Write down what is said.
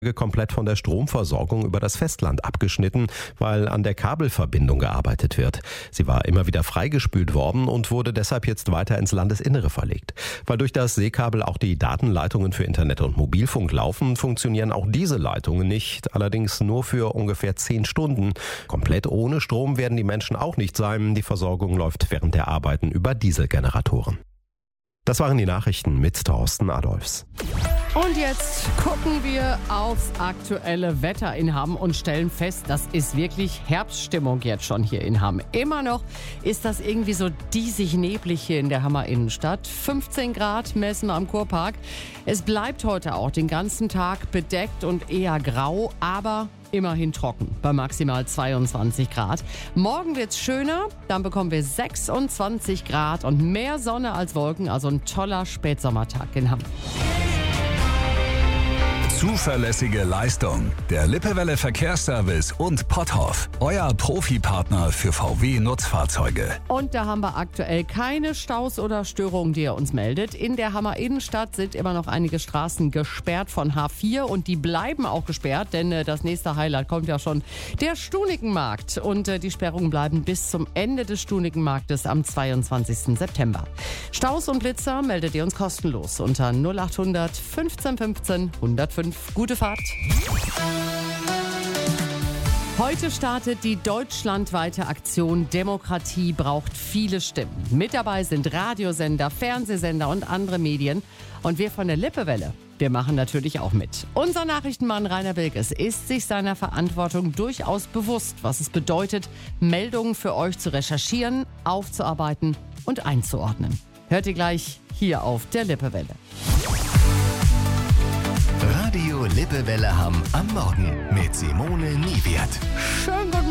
komplett von der Stromversorgung über das Festland abgeschnitten, weil an der Kabelverbindung gearbeitet wird. Sie war immer wieder freigespült worden und wurde deshalb jetzt weiter ins Landesinnere verlegt. Weil durch das Seekabel auch die Datenleitungen für Internet und Mobilfunk laufen, funktionieren auch diese Leitungen nicht, allerdings nur für ungefähr 10 Stunden. Komplett ohne Strom werden die Menschen auch nicht sein. Die Versorgung läuft während der Arbeiten über Dieselgeneratoren. Das waren die Nachrichten mit Thorsten Adolfs. Und jetzt gucken wir aufs aktuelle Wetter in Hamm und stellen fest, das ist wirklich Herbststimmung jetzt schon hier in Hamm. Immer noch ist das irgendwie so diesig neblig hier in der Hammer Innenstadt. 15 Grad messen am Kurpark. Es bleibt heute auch den ganzen Tag bedeckt und eher grau, aber immerhin trocken bei maximal 22 Grad. Morgen wird's schöner, dann bekommen wir 26 Grad und mehr Sonne als Wolken, also ein toller Spätsommertag in Hamm. Zuverlässige Leistung. Der Lippewelle Verkehrsservice und Potthoff. Euer Profipartner für VW-Nutzfahrzeuge. Und da haben wir aktuell keine Staus oder Störungen, die ihr uns meldet. In der Hammer Innenstadt sind immer noch einige Straßen gesperrt von H4 und die bleiben auch gesperrt, denn das nächste Highlight kommt ja schon, der Stunikenmarkt. Und die Sperrungen bleiben bis zum Ende des Stunikenmarktes am 22. September. Staus und Blitzer meldet ihr uns kostenlos unter 0800 15 15 105. Gute Fahrt. Heute startet die deutschlandweite Aktion Demokratie braucht viele Stimmen. Mit dabei sind Radiosender, Fernsehsender und andere Medien. Und wir von der Lippewelle, wir machen natürlich auch mit. Unser Nachrichtenmann Rainer Wilkes ist sich seiner Verantwortung durchaus bewusst, was es bedeutet, Meldungen für euch zu recherchieren, aufzuarbeiten und einzuordnen. Hört ihr gleich hier auf der Lippewelle. Radio Lippewelle Hamm am Morgen mit Simone Niewert. Schönen guten